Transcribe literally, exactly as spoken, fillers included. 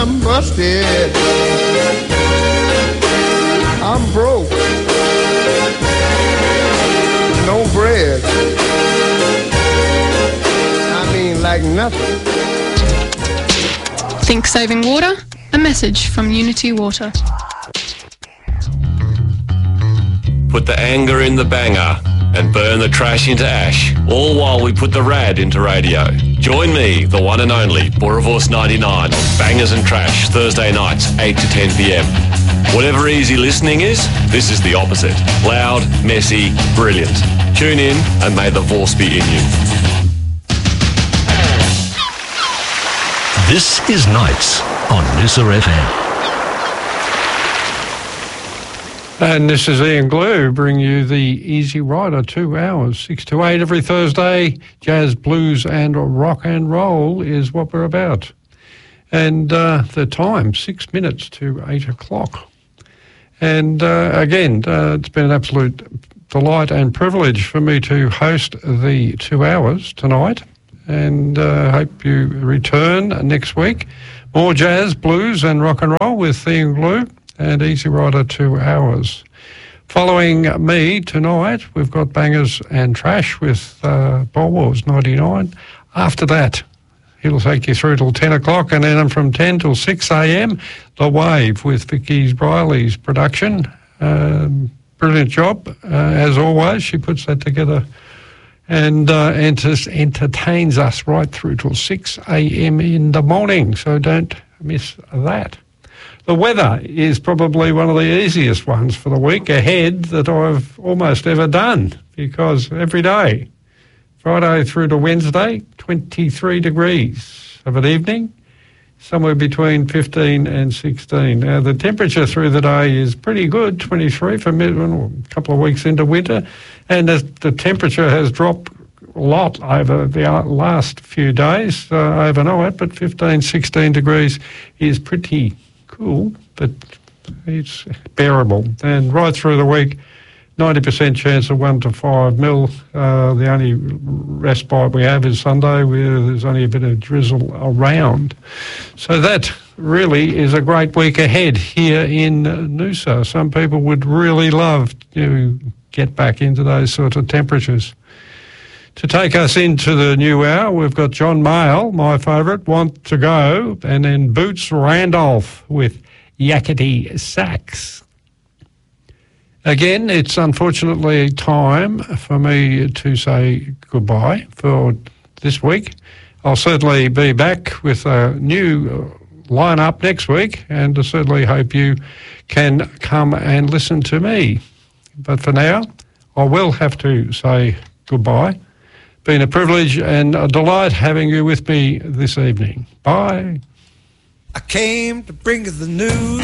I'm busted. I'm broke. No bread. I mean, like nothing. Think saving water? A message from Unity Water. Put the anger in the banger and burn the trash into ash, all while we put the rad into radio. Join me, the one and only Boerewors ninety-nine, on Bangers and Trash, Thursday nights, eight to ten p.m. Whatever easy listening is, this is the opposite. Loud, messy, brilliant. Tune in and may the Vorse be in you. This is Nights on Noosa F M. And this is Ian Glue, bringing you the Easy Rider, two hours, six to eight every Thursday. Jazz, blues and rock and roll is what we're about. And uh, the time, six minutes to eight o'clock. And uh, again, uh, it's been an absolute delight and privilege for me to host the two hours tonight. And I uh, hope you return next week. More jazz, blues and rock and roll with Ian Glue and Easy Rider two hours. Following me tonight, we've got Bangers and Trash with uh, Boerewors ninety-nine. After that, he'll take you through till ten o'clock, and then from ten till six a.m, The Wave with Vicky Briley's production. Um, brilliant job, uh, as always. She puts that together and uh, ent- entertains us right through till six a.m. in the morning, so don't miss that. The weather is probably one of the easiest ones for the week ahead that I've almost ever done, because every day, Friday through to Wednesday, twenty-three degrees of an evening, somewhere between fifteen and sixteen. Now, the temperature through the day is pretty good, twenty-three for mid- a couple of weeks into winter, and the, the temperature has dropped a lot over the last few days uh, overnight, but fifteen, sixteen degrees is pretty cool, but it's bearable. And right through the week, ninety percent chance of one to five mil. Uh, the only respite we have is Sunday, where there's only a bit of drizzle around. So that really is a great week ahead here in Noosa. Some people would really love to get back into those sorts of temperatures. To take us into the new hour, we've got John Mayall, my favourite, Want to Go, and then Boots Randolph with Yakety Sax. Again, it's unfortunately time for me to say goodbye for this week. I'll certainly be back with a new lineup next week, and I certainly hope you can come and listen to me. But for now, I will have to say goodbye. Been a privilege and a delight having you with me this evening. Bye. I came to bring you the news.